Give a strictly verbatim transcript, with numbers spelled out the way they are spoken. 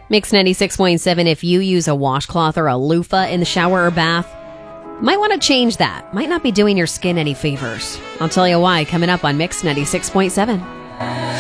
Mix ninety-six point seven, if you use a washcloth or a loofah in the shower or bath, might want to change that. Might not be doing your skin any favors. I'll tell you why coming up on Mix ninety-six point seven.